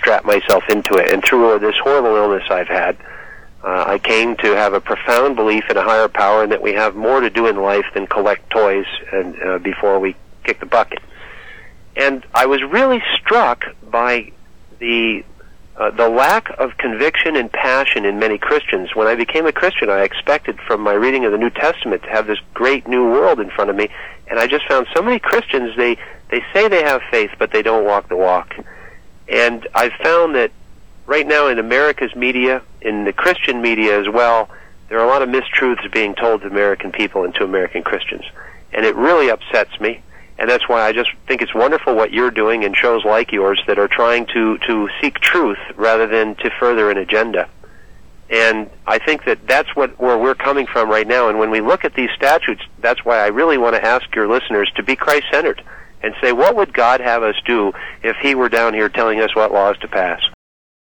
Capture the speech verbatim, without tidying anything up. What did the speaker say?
bootstrap myself into it. And through this horrible illness I've had, uh, I came to have a profound belief in a higher power and that we have more to do in life than collect toys and uh, before we kick the bucket. And I was really struck by the uh, the lack of conviction and passion in many Christians. When I became a Christian, I expected from my reading of the New Testament to have this great new world in front of me, and I just found so many Christians, they, they say they have faith, but they don't walk the walk. And I've found that right now in America's media, in the Christian media as well, there are a lot of mistruths being told to American people and to American Christians. And it really upsets me. And that's why I just think it's wonderful what you're doing and shows like yours that are trying to, to seek truth rather than to further an agenda. And I think that that's what where we're coming from right now. And when we look at these statutes, that's why I really want to ask your listeners to be Christ-centered and say, what would God have us do if he were down here telling us what laws to pass?